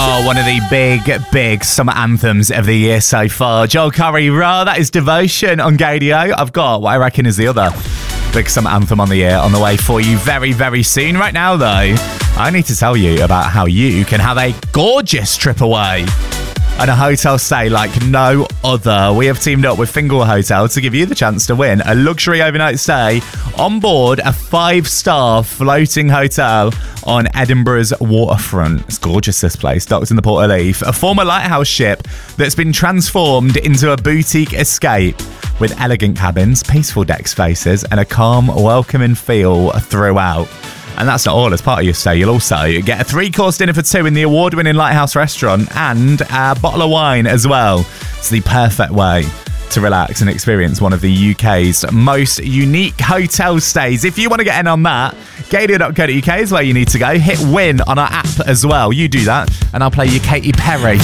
Oh, one of the big summer anthems of the year so far. Joel Curry, Raw, that is Devotion on Gadio. I've got what I reckon is the other big summer anthem on the year on the way for you very soon. Right now, though, I need to tell you about how you can have a gorgeous trip away and a hotel stay like no other. We have teamed up with Fingal Hotel to give you the chance to win a luxury overnight stay on board a 5-star floating hotel on Edinburgh's waterfront. It's gorgeous, this place, docked in the Port of Leith, a former lighthouse ship that's been transformed into a boutique escape with elegant cabins, peaceful deck spaces, and a calm, welcoming feel throughout. And that's not all. As part of your stay, you'll also get a 3-course dinner for 2 in the award-winning Lighthouse restaurant and a bottle of wine as well. It's the perfect way to relax and experience one of the UK's most unique hotel stays. If you want to get in on that, gadio.co.uk is where you need to go. Hit win on our app as well. You do that, and I'll play you Katy Perry.